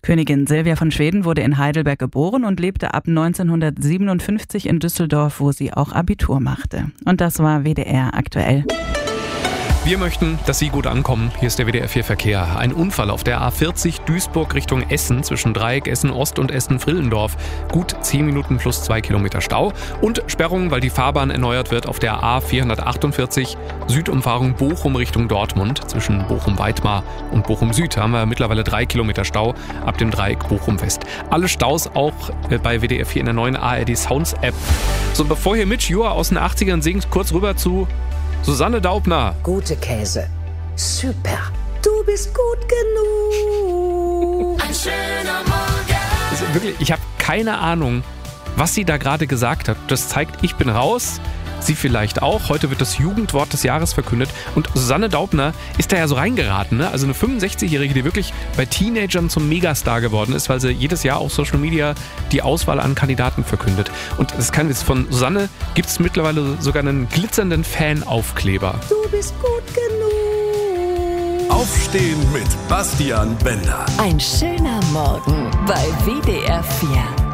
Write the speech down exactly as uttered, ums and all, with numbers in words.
Königin Silvia von Schweden wurde in Heidelberg geboren und lebte ab neunzehnhundertsiebenundfünfzig in Düsseldorf, wo sie auch Abitur machte. Und das war W D R aktuell. Wir möchten, dass Sie gut ankommen. Hier ist der W D R vier Verkehr. Ein Unfall auf der A vierzig Duisburg Richtung Essen zwischen Dreieck Essen Ost und Essen Frillendorf. Gut zehn Minuten plus zwei Kilometer Stau. Und Sperrungen, weil die Fahrbahn erneuert wird auf der A vierhundertachtundvierzig Südumfahrung Bochum Richtung Dortmund. Zwischen Bochum-Weitmar und Bochum Süd haben wir mittlerweile drei Kilometer Stau ab dem Dreieck Bochum West. Alle Staus auch bei W D R vier in der neuen A R D Sounds App. So, bevor hier Mitch Ure aus den achtzigern singt, kurz rüber zu Susanne Daubner. Gute Käse. Super. Du bist gut genug. Ein schöner Morgen. Also wirklich, ich habe keine Ahnung, was sie da gerade gesagt hat. Das zeigt, ich bin raus. Sie vielleicht auch. Heute wird das Jugendwort des Jahres verkündet. Und Susanne Daubner ist da ja so reingeraten. Ne? Also eine fünfundsechzigjährige, die wirklich bei Teenagern zum Megastar geworden ist, weil sie jedes Jahr auf Social Media die Auswahl an Kandidaten verkündet. Und das ist kein Witz. Von Susanne gibt es mittlerweile sogar einen glitzernden Fanaufkleber. Du bist gut genug. Aufstehen mit Bastian Bender. Ein schöner Morgen bei W D R vier.